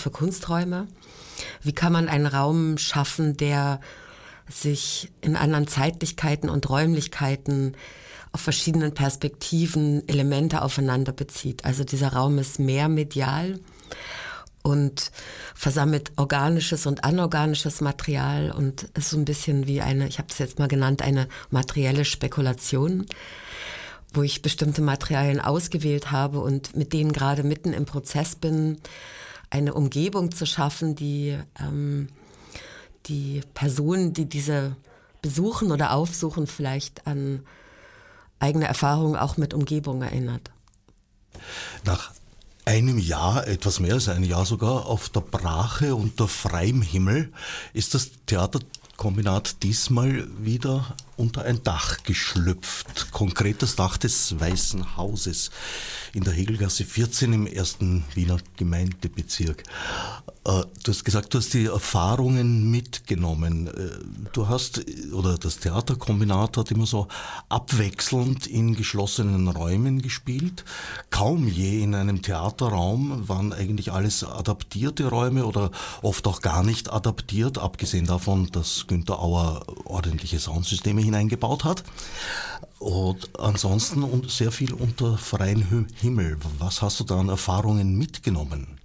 für Kunsträume. Wie kann man einen Raum schaffen, der sich in anderen Zeitlichkeiten und Räumlichkeiten auf verschiedenen Perspektiven Elemente aufeinander bezieht. Also dieser Raum ist mehr medial und versammelt organisches und anorganisches Material und ist so ein bisschen wie eine, ich habe es jetzt mal genannt, eine materielle Spekulation, wo ich bestimmte Materialien ausgewählt habe und mit denen gerade mitten im Prozess bin, eine Umgebung zu schaffen, die die Personen, die diese besuchen oder aufsuchen, vielleicht an eigene Erfahrungen auch mit Umgebung erinnert. Nach einem Jahr, etwas mehr als ein Jahr sogar, auf der Brache unter freiem Himmel ist das Theaterkombinat diesmal wieder unter ein Dach geschlüpft. Konkret das Dach des Weißen Hauses in der Hegelgasse 14 im 1. Wiener Gemeindebezirk. Du hast gesagt, du hast die Erfahrungen mitgenommen. Du hast, oder das Theaterkombinat hat immer so abwechselnd in geschlossenen Räumen gespielt. Kaum je in einem Theaterraum waren eigentlich alles adaptierte Räume oder oft auch gar nicht adaptiert, abgesehen davon, dass Günter Auer ordentliche Soundsysteme hineingebaut hat. Und ansonsten und sehr viel unter freiem Himmel. Was hast du da an Erfahrungen mitgenommen?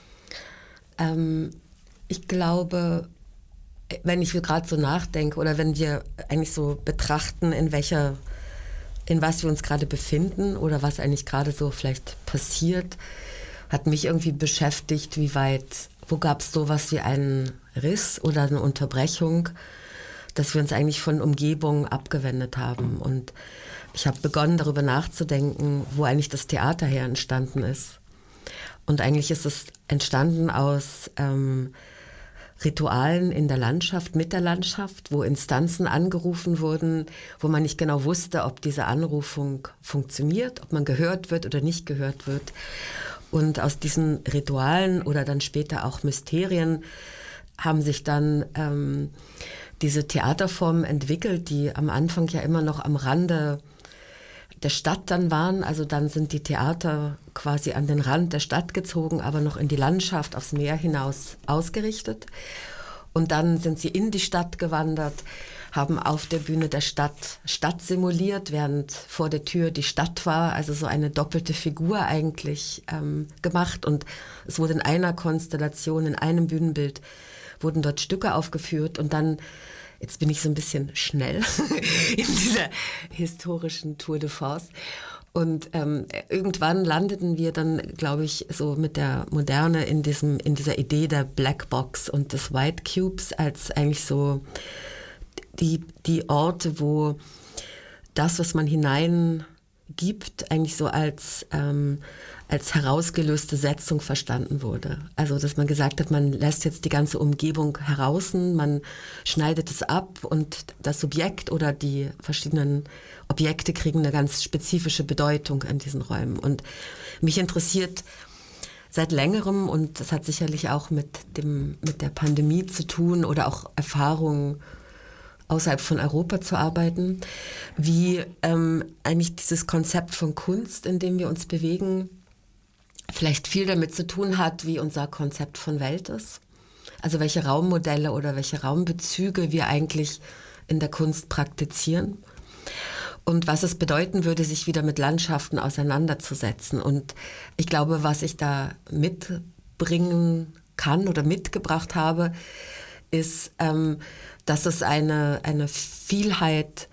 Ich glaube, wenn ich gerade so nachdenke oder wenn wir eigentlich so betrachten, in was wir uns gerade befinden oder was eigentlich gerade so vielleicht passiert, hat mich irgendwie beschäftigt, wo gab es sowas wie einen Riss oder eine Unterbrechung, dass wir uns eigentlich von Umgebung abgewendet haben. Und ich habe begonnen, darüber nachzudenken, wo eigentlich das Theater her entstanden ist. Und eigentlich ist es entstanden aus Ritualen in der Landschaft, mit der Landschaft, wo Instanzen angerufen wurden, wo man nicht genau wusste, ob diese Anrufung funktioniert, ob man gehört wird oder nicht gehört wird. Und aus diesen Ritualen oder dann später auch Mysterien haben sich dann diese Theaterformen entwickelt, die am Anfang ja immer noch am Rande der Stadt dann waren. Also dann sind die Theater quasi an den Rand der Stadt gezogen, aber noch in die Landschaft, aufs Meer hinaus ausgerichtet. Und dann sind sie in die Stadt gewandert, haben auf der Bühne der Stadt simuliert, während vor der Tür die Stadt war. Also so eine doppelte Figur eigentlich gemacht. Und es wurde in einer Konstellation, in einem Bühnenbild, wurden dort Stücke aufgeführt und dann, jetzt bin ich so ein bisschen schnell in dieser historischen Tour de Force. Und irgendwann landeten wir dann, glaube ich, so mit der Moderne in dieser Idee der Black Box und des White Cubes als eigentlich so die Orte, wo das, was man hineingibt, eigentlich so als herausgelöste Setzung verstanden wurde. Also, dass man gesagt hat, man lässt jetzt die ganze Umgebung heraus, man schneidet es ab und das Subjekt oder die verschiedenen Objekte kriegen eine ganz spezifische Bedeutung an diesen Räumen. Und mich interessiert seit längerem, und das hat sicherlich auch mit der Pandemie zu tun oder auch Erfahrungen außerhalb von Europa zu arbeiten, wie eigentlich dieses Konzept von Kunst, in dem wir uns bewegen, vielleicht viel damit zu tun hat, wie unser Konzept von Welt ist. Also welche Raummodelle oder welche Raumbezüge wir eigentlich in der Kunst praktizieren. Und was es bedeuten würde, sich wieder mit Landschaften auseinanderzusetzen. Und ich glaube, was ich da mitbringen kann oder mitgebracht habe, ist, dass es eine Vielheit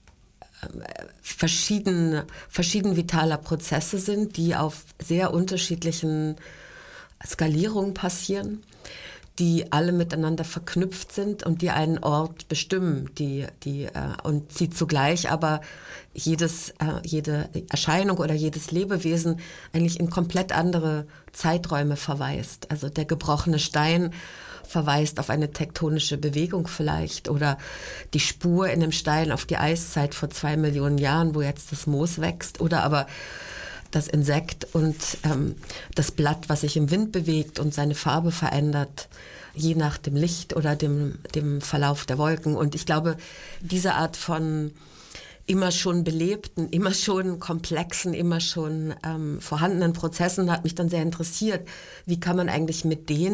verschieden vitaler Prozesse sind, die auf sehr unterschiedlichen Skalierungen passieren, die alle miteinander verknüpft sind und die einen Ort bestimmen, und sie zugleich aber jede Erscheinung oder jedes Lebewesen eigentlich in komplett andere Zeiträume verweist. Also der gebrochene Stein verweist auf eine tektonische Bewegung vielleicht oder die Spur in dem Stein auf die Eiszeit vor 2 Millionen Jahren, wo jetzt das Moos wächst, oder aber das Insekt und das Blatt, was sich im Wind bewegt und seine Farbe verändert, je nach dem Licht oder dem Verlauf der Wolken. Und ich glaube, diese Art von immer schon belebten, immer schon komplexen, immer schon vorhandenen Prozessen hat mich dann sehr interessiert. Wie kann man eigentlich mit denen